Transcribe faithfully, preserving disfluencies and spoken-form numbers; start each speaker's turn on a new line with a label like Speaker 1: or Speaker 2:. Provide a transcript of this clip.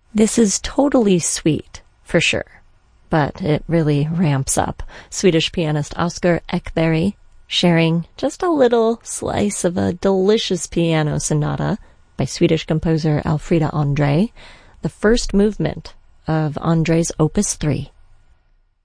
Speaker 1: This is totally sweet, for sure, but it really ramps up. Swedish pianist Oscar Ekberg sharing just a little slice of a delicious piano sonata by Swedish composer Alfrida Andre, the first movement of Andre's Opus three.